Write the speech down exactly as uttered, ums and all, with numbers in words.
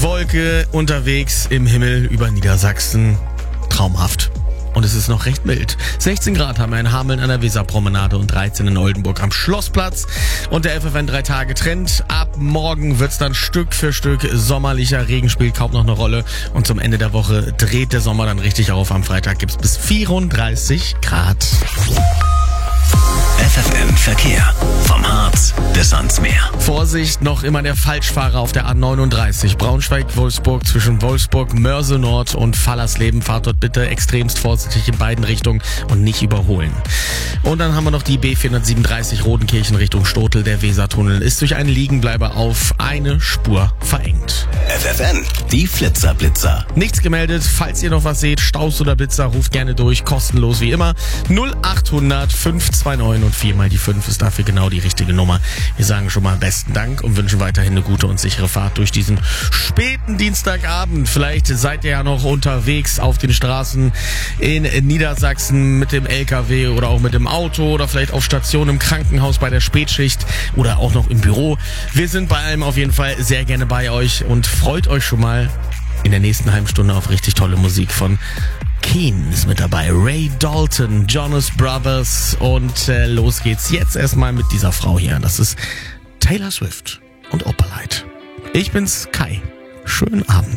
Wolke unterwegs im Himmel über Niedersachsen. Traumhaft. Und es ist noch recht mild. sechzehn Grad haben wir in Hameln an der Weserpromenade und dreizehn in Oldenburg am Schlossplatz. Und der F F N drei Tage Trend. Ab morgen wird's dann Stück für Stück sommerlicher. Regen spielt kaum noch eine Rolle. Und zum Ende der Woche dreht der Sommer dann richtig auf. Am Freitag gibt's bis vierunddreißig Grad. F F N Verkehr. Vom Harz bis ans Meer. Vorsicht, noch immer der Falschfahrer auf der A neununddreißig. Braunschweig-Wolfsburg zwischen Wolfsburg, Mörse Nord und Fallersleben. Fahrt dort bitte extremst vorsichtig in beiden Richtungen und nicht überholen. Und dann haben wir noch die B vierhundertsiebenunddreißig Rodenkirchen Richtung Stotel. Der Wesertunnel ist durch einen Liegenbleiber auf eine Spur verengt. F F N, die Flitzerblitzer. Nichts gemeldet. Falls ihr noch was seht, Staus oder Blitzer, ruft gerne durch. Kostenlos wie immer. null achthundert fünf zwei neun und viermal die fünf ist dafür genau die richtige Nummer. Wir sagen schon mal besten Dank und wünschen weiterhin eine gute und sichere Fahrt durch diesen späten Dienstagabend. Vielleicht seid ihr ja noch unterwegs auf den Straßen in Niedersachsen mit dem L K W oder auch mit dem Auto oder vielleicht auf Station im Krankenhaus bei der Spätschicht oder auch noch im Büro. Wir sind bei allem auf jeden Fall sehr gerne bei euch und freut euch schon mal in der nächsten halben Stunde auf richtig tolle Musik von Keen ist mit dabei, Ray Dalton, Jonas Brothers und äh, los geht's jetzt erstmal mit dieser Frau hier. Das ist Taylor Swift und Opalite. Ich bin's Kai. Schönen Abend.